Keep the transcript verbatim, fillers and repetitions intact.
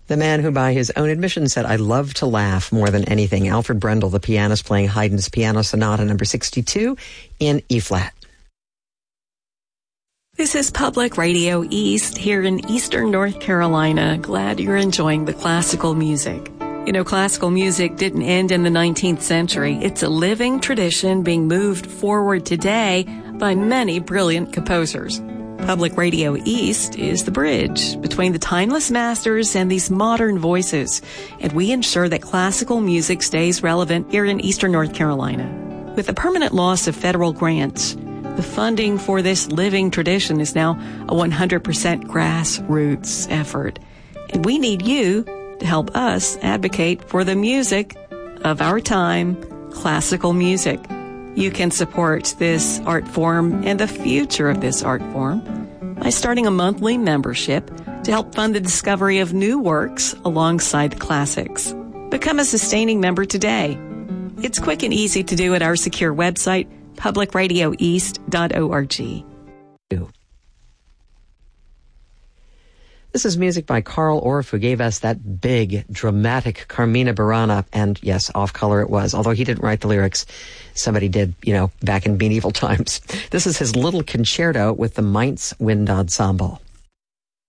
The man who, by his own admission, said, I love to laugh more than anything. Alfred Brendel, the pianist, playing Haydn's Piano Sonata number sixty-two in E-flat. This is Public Radio East here in Eastern North Carolina. Glad you're enjoying the classical music. You know, classical music didn't end in the nineteenth century. It's a living tradition being moved forward today by many brilliant composers. Public Radio East is the bridge between the timeless masters and these modern voices, and we ensure that classical music stays relevant here in Eastern North Carolina. With the permanent loss of federal grants, the funding for this living tradition is now a one hundred percent grassroots effort, and we need you to help us advocate for the music of our time, classical music. You can support this art form and the future of this art form by starting a monthly membership to help fund the discovery of new works alongside the classics. Become a sustaining member today. It's quick and easy to do at our secure website, public radio east dot org. This is music by Carl Orff, who gave us that big, dramatic Carmina Burana. And yes, off color it was. Although he didn't write the lyrics, somebody did, you know, back in medieval times. This is his little concerto with the Mainz Wind Ensemble.